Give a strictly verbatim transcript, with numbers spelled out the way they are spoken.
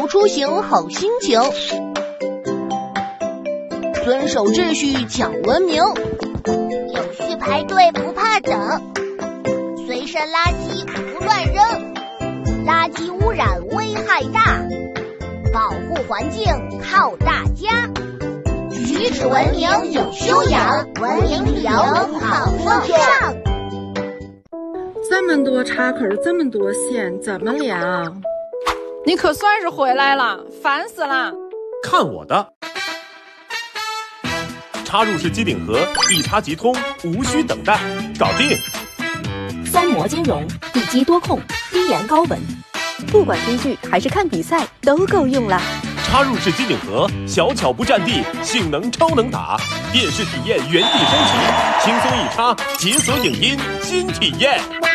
路出行好心情，遵守秩序讲文明， 有序排队不怕等，随身垃圾不乱扔，垃圾污染危害大，保护环境靠大家。举止文明有修养，文明旅游好风尚。 这么多插口，这么多线，怎么量？ 你可算是回来了，烦死了！ 看我的！插入式机顶盒，一插即通，无需等待，搞定！ 松膜金融，地基多控，低盐高稳，不管追剧还是看比赛都够用了。 插入式机顶盒，小巧不占地，性能超能打，电视体验原地升级，轻松一插，解锁影音新体验。